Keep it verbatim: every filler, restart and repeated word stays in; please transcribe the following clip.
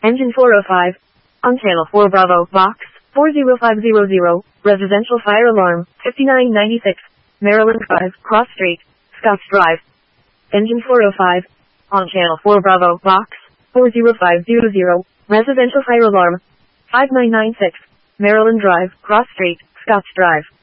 Engine four oh five. On channel four Bravo, box four zero five zero zero, residential fire alarm, fifty-nine ninety-six, Maryland Drive, Cross Street, Scotts Drive. Engine four oh five. On channel four Bravo, box four zero five zero zero, residential fire alarm, five nine nine six, Maryland Drive, Cross Street, Scotts Drive.